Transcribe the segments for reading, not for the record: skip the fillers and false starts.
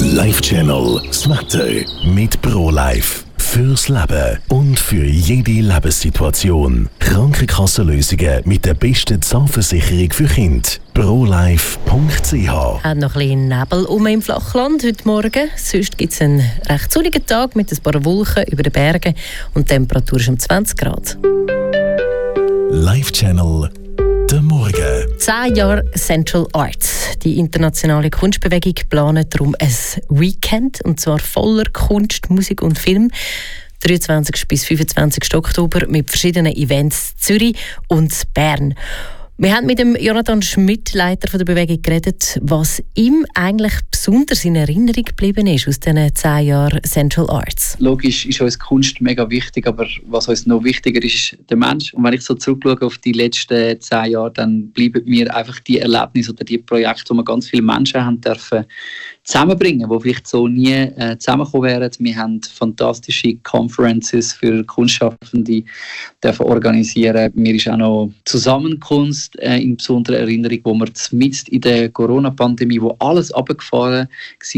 Life Channel, das Wetter mit ProLife. Fürs Leben und für jede Lebenssituation. Krankenkassenlösungen mit der besten Zahnversicherung für Kinder. ProLife.ch. Hat noch ein bisschen Nebel im Flachland heute Morgen. Sonst gibt es einen recht sonnigen Tag mit ein paar Wolken über den Bergen und die Temperatur ist um 20 Grad. Life Channel, der Morgen. 10 Jahre Central Arts. Die internationale Kunstbewegung plant darum ein Weekend, und zwar voller Kunst, Musik und Film. 23. bis 25. Oktober mit verschiedenen Events in Zürich und Bern. Wir haben mit dem Jonathan Schmidt, Leiter der Bewegung, geredet, was ihm eigentlich besonders in Erinnerung geblieben ist aus diesen 10 Jahren Central Arts. Logisch ist uns Kunst mega wichtig, aber was uns noch wichtiger ist der Mensch. Und wenn ich so zurückschaue auf die letzten 10 Jahre, dann bleiben mir einfach die Erlebnisse oder die Projekte, wo wir ganz viele Menschen haben dürfen zusammenbringen, die vielleicht so nie zusammengekommen wären. Wir haben fantastische Conferences für Kunstschaffende dürfen organisieren. Mir ist auch noch Zusammenkunft in besonderer Erinnerung, wo wir mitten in der Corona-Pandemie, wo alles runtergefahren war,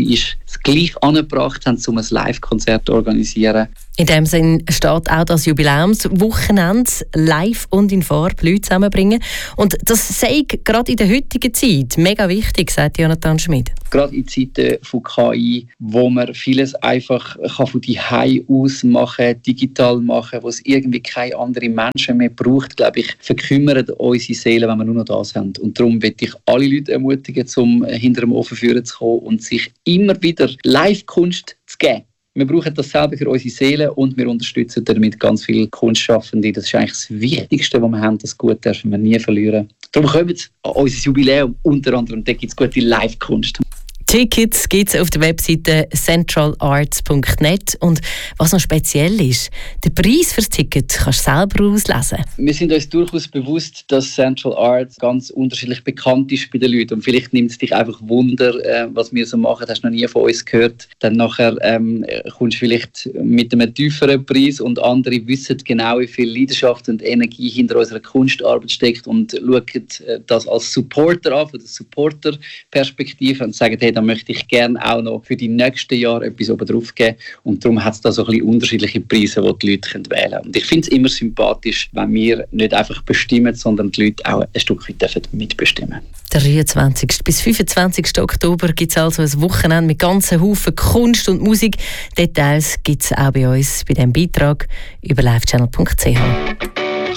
es gleich angebracht haben, um ein Live-Konzert zu organisieren. In dem Sinn steht auch das Jubiläumswochenende live und in Farbe Leute zusammenbringen. Und das sei gerade in der heutigen Zeit mega wichtig, sagt Jonathan Schmidt. Gerade in Zeiten von KI, wo man vieles einfach von zu Hause aus machen, digital machen, wo es irgendwie keine anderen Menschen mehr braucht, glaube ich, verkümmern unsere Seelen, wenn wir nur noch das haben. Und darum möchte ich alle Leute ermutigen, zum hinter dem Ofen führen zu kommen und sich immer wieder Live-Kunst zu geben. Wir brauchen das selber für unsere Seele und wir unterstützen damit ganz viele Kunstschaffende. Das ist eigentlich das Wichtigste, was wir haben. Das Gut dürfen wir nie verlieren. Darum kommen wir an unser Jubiläum. Unter anderem, da gibt es gute Live-Kunst. Tickets gibt es auf der Webseite centralarts.net. Und was noch speziell ist, den Preis für das Ticket kannst du selber auslesen. Wir sind uns durchaus bewusst, dass Central Arts ganz unterschiedlich bekannt ist bei den Leuten. Und vielleicht nimmt es dich einfach Wunder, was wir so machen. Das hast du noch nie von uns gehört. Dann nachher kommst du vielleicht mit einem tieferen Preis und andere wissen genau, wie viel Leidenschaft und Energie hinter unserer Kunstarbeit steckt und schauen das als Supporter an, von der Supporter-Perspektive und sagen, hey, da möchte ich gerne auch noch für die nächsten Jahre etwas oben drauf geben. Und darum hat es da so ein bisschen unterschiedliche Preise, die die Leute wählen können. Und ich finde es immer sympathisch, wenn wir nicht einfach bestimmen, sondern die Leute auch ein Stück weit mitbestimmen. Der 23. bis 25. Oktober gibt es also ein Wochenende mit ganzen Haufen Kunst und Musik. Details gibt es auch bei uns bei diesem Beitrag über livechannel.ch.